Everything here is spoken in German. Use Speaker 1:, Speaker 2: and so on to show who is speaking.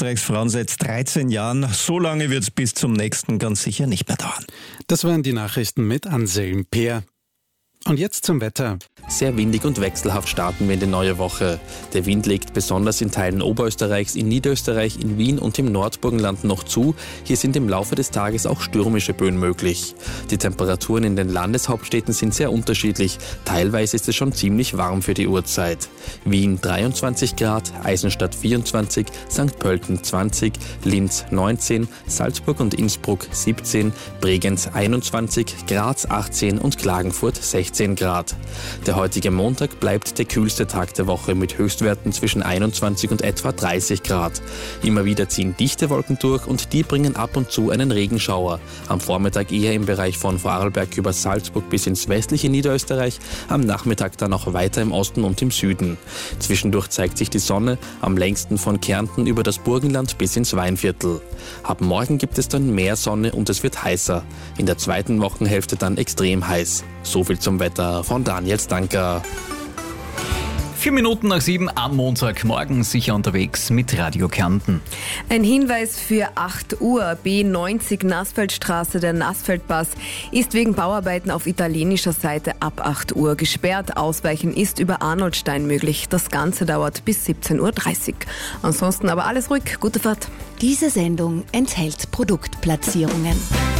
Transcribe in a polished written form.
Speaker 1: Österreichs Frauen seit 13 Jahren. So lange wird es bis zum nächsten ganz sicher nicht mehr dauern.
Speaker 2: Das waren die Nachrichten mit Anselm Peer. Und jetzt zum Wetter.
Speaker 3: Sehr windig und wechselhaft starten wir in die neue Woche. Der Wind legt besonders in Teilen Oberösterreichs, in Niederösterreich, in Wien und im Nordburgenland noch zu. Hier sind im Laufe des Tages auch stürmische Böen möglich. Die Temperaturen in den Landeshauptstädten sind sehr unterschiedlich. Teilweise ist es schon ziemlich warm für die Uhrzeit. Wien 23 Grad, Eisenstadt 24, St. Pölten 20, Linz 19, Salzburg und Innsbruck 17, Bregenz 21, Graz 18 und Klagenfurt 16 Grad. Der heutige Montag bleibt der kühlste Tag der Woche mit Höchstwerten zwischen 21 und etwa 30 Grad. Immer wieder ziehen dichte Wolken durch und die bringen ab und zu einen Regenschauer. Am Vormittag eher im Bereich von Vorarlberg über Salzburg bis ins westliche Niederösterreich, am Nachmittag dann auch weiter im Osten und im Süden. Zwischendurch zeigt sich die Sonne, am längsten von Kärnten über das Burgenland bis ins Weinviertel. Ab morgen gibt es dann mehr Sonne und es wird heißer. In der zweiten Wochenhälfte dann extrem heiß. So viel zum Wetter von Daniel Stanker.
Speaker 4: 7:04 am Montagmorgen, sicher unterwegs mit Radio Kärnten.
Speaker 5: Ein Hinweis für 8 Uhr. B90 Nassfeldstraße, der Nassfeldpass, ist wegen Bauarbeiten auf italienischer Seite ab 8 Uhr gesperrt. Ausweichen ist über Arnoldstein möglich. Das Ganze dauert bis 17:30 Uhr. Ansonsten aber alles ruhig. Gute Fahrt.
Speaker 6: Diese Sendung enthält Produktplatzierungen.